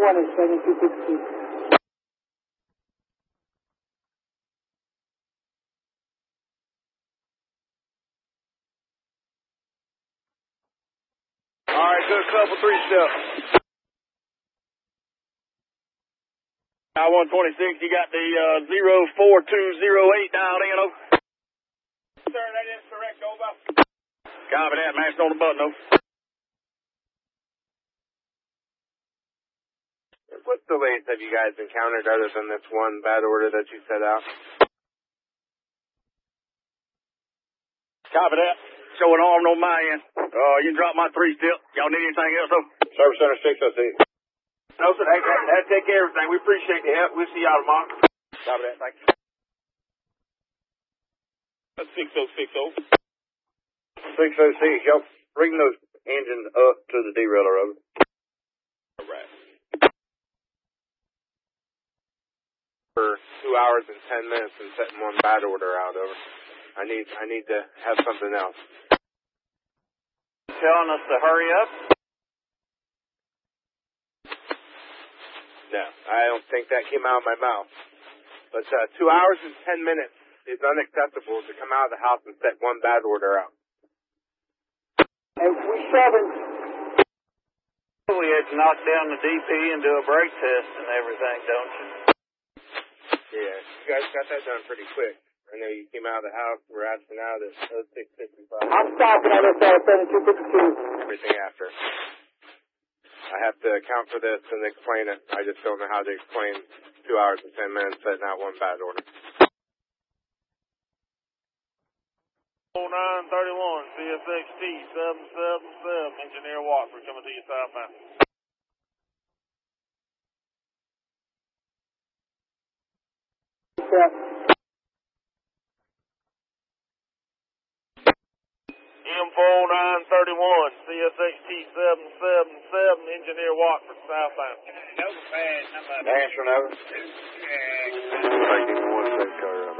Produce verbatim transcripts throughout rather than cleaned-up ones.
twenty, seven two six two. All right, good couple, three step. I one twenty-six, you got the uh, zero four two zero eight dialed in, over. Sir, that is correct, over. Copy that, mashed on the button, over. What delays have you guys encountered other than this one bad order that you set out? Copy that. Showing armed on my end. Uh, you drop my three step. Y'all need anything else, though? Service Center six, I see. No, sir, that, that, that take care of everything. We appreciate the help. We'll see y'all tomorrow. Copy that, thank you. That's six oh six oh. six oh six, y'all bring those engines up to the derailer, over. All right. For two hours and ten minutes and setting one bad order out, over. I need, I need to have something else. Telling us to hurry up? No, I don't think that came out of my mouth. But uh, two hours and ten minutes is unacceptable to come out of the house and set one bad order out. Hey, we seven. We had to knock down the D P and do a brake test and everything, don't you? Yeah, you guys got that done pretty quick. I know you came out of the house, we're asking out at oh six fifty-five. I'm stopping on this side of seven two six two. Everything after. I have to account for this and explain it. I just don't know how to explain two hours and ten minutes setting out one bad order. oh nine thirty-one, C S X T seven seven seven, Engineer Watford coming to you southbound. Yeah. M four nine thirty-one, C S X T seven seven seven, Engineer Watford southbound. Answer over. Taking one set car up.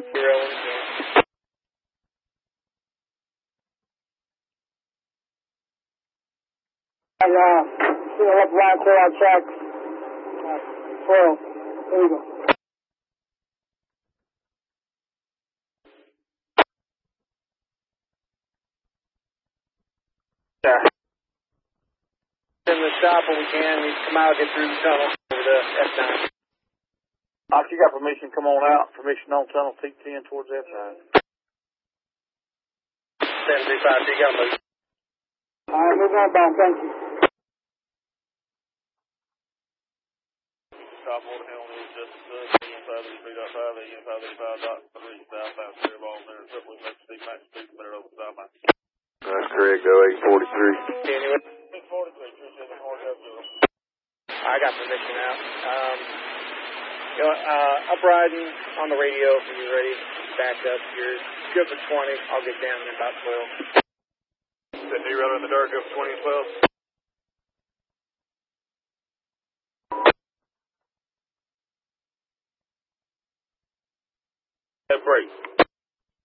I, uh, you know, up line clear out track. Uh, twelve. There you go. In the stop when we can, we come out, get through the tunnel over the F nine. Ox, you got permission, come on out. Permission on tunnel T ten towards F nine. seven three five, you got to move. All right, moving on bound, thank you. Stop on the hill is just uh, E M five thirty-three point five, E M five thirty-five point three, southbound, clear ball there. Triple X T max speed, clear over southbound. That's correct, go eight forty-three. Anyway, six forty-three, two seven, hard up, zero. I got permission now. Um, you know, uh, up riding on the radio if you're ready. Back up. You're good for twenty. I'll get down in about twelve. That derailer in the dark up twenty and twelve.